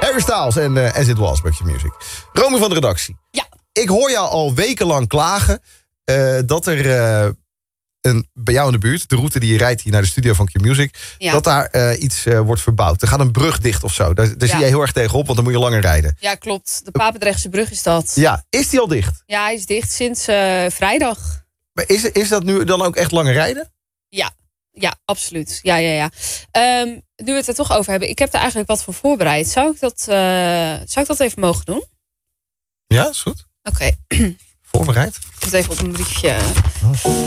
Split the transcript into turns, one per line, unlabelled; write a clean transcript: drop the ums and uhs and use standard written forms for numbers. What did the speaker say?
Harry Styles en As It Was bij Q-Music. Romy van de redactie.
Ja.
Ik hoor jou al wekenlang klagen dat er bij jou in de buurt, de route die je rijdt hier naar de studio van Q-Music, dat daar iets wordt verbouwd. Er gaat een brug dicht of zo. Daar zie jij heel erg tegenop, want dan moet je langer rijden.
Ja, klopt. De Papendrechtse brug is dat.
Ja, is die al dicht?
Ja, hij is dicht sinds vrijdag.
Maar is dat nu dan ook echt langer rijden?
Ja, absoluut. Ja. Nu we het er toch over hebben, ik heb er eigenlijk wat voor voorbereid. Zou ik dat even mogen doen?
Ja, is goed.
Oké.
Voorbereid?
Ik moet even op een briefje.